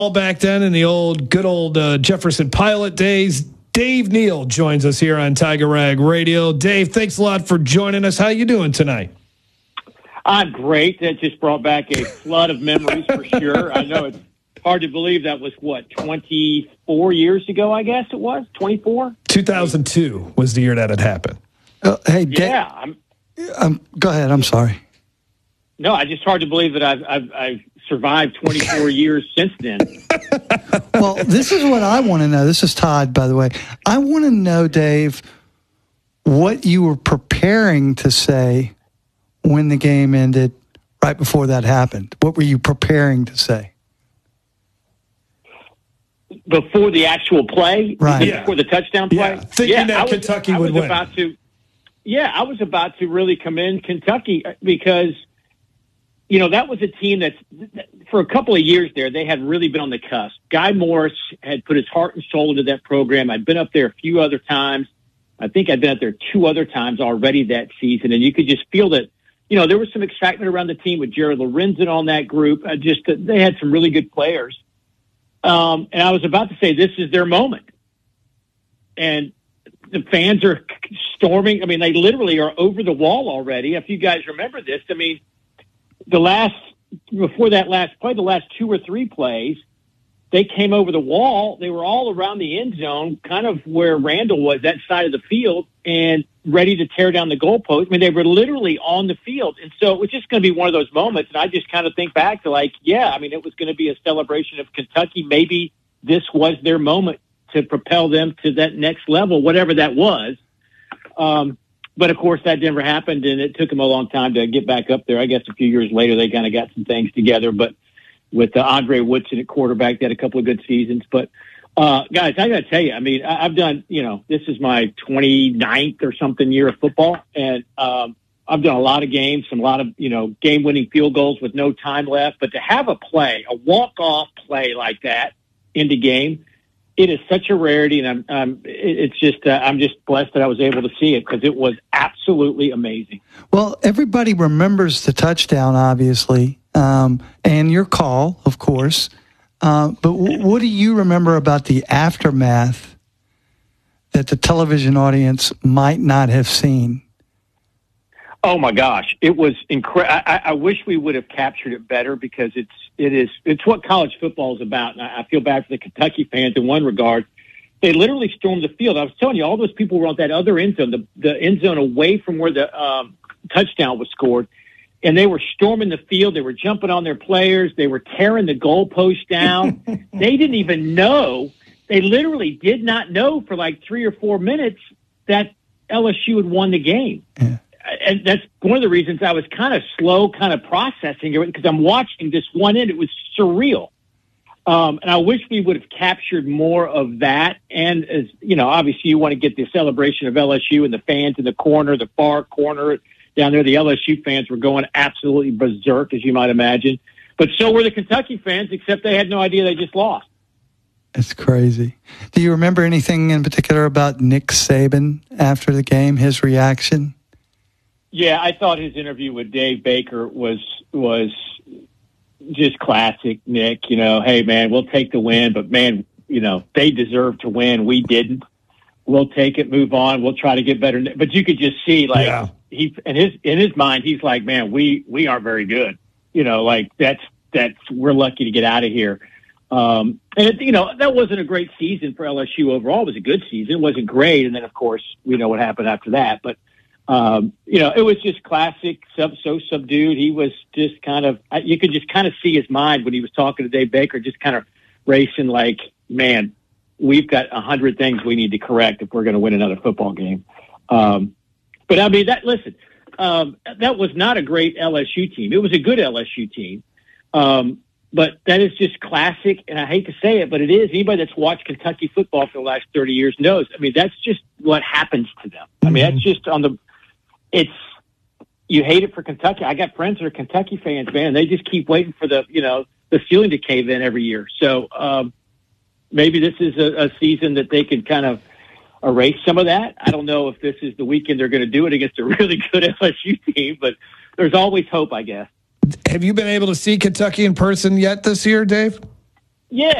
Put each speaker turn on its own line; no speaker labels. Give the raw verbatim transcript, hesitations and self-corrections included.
Back then in the old, good old uh, Jefferson Pilot days, Dave Neal joins us here on Tiger Rag Radio. Dave, thanks a lot for joining us. How you doing tonight?
I'm great. That just brought back a flood of memories for sure. I know it's hard to believe that was, what, twenty-four years ago, I guess it was? twenty-four?
two thousand two was the year that had happened.
Uh, hey, Dave,
yeah. I'm,
um, go ahead. I'm sorry.
No, I just hard to believe that I've, I've, I've survived twenty-four years since then.
Well, this is what I want to know. This is Todd, by the way. I want to know, Dave, what you were preparing to say when the game ended right before that happened. What were you preparing to say?
Before the actual play?
Right.
Yeah. Before the touchdown play?
Yeah, thinking
yeah,
that
I was,
Kentucky
I
would
was
win.
About to, yeah, I was about to really commend Kentucky because – you know, that was a team that's, for a couple of years there, they had really been on the cusp. Guy Morris had put his heart and soul into that program. I'd been up there a few other times. I think I'd been up there two other times already that season. And you could just feel that, you know, there was some excitement around the team with Jared Lorenzen on that group. I just, they had some really good players. Um, and I was about to say, this is their moment. And the fans are storming. I mean, they literally are over the wall already. If you guys remember this, I mean, the last, before that last play, the last two or three plays, they came over the wall. They were all around the end zone, kind of where Randall was, that side of the field, and ready to tear down the goalpost. I mean, they were literally on the field. And so it was just going to be one of those moments. And I just kind of think back to like, yeah, I mean, it was going to be a celebration of Kentucky. Maybe this was their moment to propel them to that next level, whatever that was. Um, But, of course, that never happened, and it took them a long time to get back up there. I guess a few years later they kind of got some things together. But with uh, Andre Woodson at quarterback, they had a couple of good seasons. But, uh, guys, I got to tell you, I mean, I, I've done, you know, this is my twenty-ninth or something year of football, and um, I've done a lot of games, some a lot of, you know, game-winning field goals with no time left. But to have a play, a walk-off play like that in the game, it is such a rarity, and I'm, I'm it's just uh, I'm just blessed that I was able to see it because it was absolutely amazing.
Well, everybody remembers the touchdown, obviously, um, and your call, of course. Uh, but w- what do you remember about the aftermath that the television audience might not have seen?
Oh my gosh, it was incredible. I, I wish we would have captured it better because it's it is it's what college football is about, and I, I feel bad for the Kentucky fans in one regard. They literally stormed the field. I was telling you, all those people were on that other end zone, the, the end zone away from where the um, touchdown was scored, and they were storming the field. They were jumping on their players. They were tearing the goalpost down. They didn't even know. They literally did not know for like three or four minutes that L S U had won the game.
Yeah.
And that's one of the reasons I was kind of slow, kind of processing it because I'm watching this one end. It was surreal. Um, and I wish we would have captured more of that. And as you know, obviously you want to get the celebration of L S U and the fans in the corner, the far corner down there. The L S U fans were going absolutely berserk, as you might imagine. But so were the Kentucky fans, except they had no idea they just lost.
It's crazy. Do you remember anything in particular about Nick Saban after the game, his reaction?
Yeah, I thought his interview with Dave Baker was was just classic, Nick. You know, hey, man, we'll take the win, but, man, you know, they deserve to win. We didn't. We'll take it, move on. We'll try to get better. But you could just see, like,
yeah.
he in his in his mind, he's like, man, we we aren't very good. You know, like, that's, that's we're lucky to get out of here. Um, and, it, you know, that wasn't a great season for L S U overall. It was a good season. It wasn't great. And then, of course, we know what happened after that. But, Um, you know, it was just classic, sub, so subdued. He was just kind of, you could just kind of see his mind when he was talking to Dave Baker, just kind of racing like, man, we've got a hundred things we need to correct if we're going to win another football game. Um, but I mean, that, listen, um, that was not a great L S U team. It was a good L S U team. Um, but that is just classic. And I hate to say it, but it is. Anybody that's watched Kentucky football for the last thirty years knows. I mean, that's just what happens to them. I mean, that's just on the, It's you hate it for Kentucky. I got friends that are Kentucky fans, man. And they just keep waiting for the you know the ceiling to cave in every year. So um, maybe this is a, a season that they can kind of erase some of that. I don't know if this is the weekend they're going to do it against a really good L S U team, but there's always hope, I guess.
Have you been able to see Kentucky in person yet this year, Dave?
Yeah,